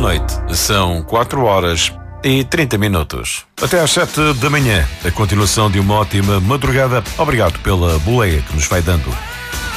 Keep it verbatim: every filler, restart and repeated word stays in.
noite. São quatro horas e trinta minutos. Até às sete da manhã. A continuação de uma ótima madrugada. Obrigado pela boleia que nos vai dando.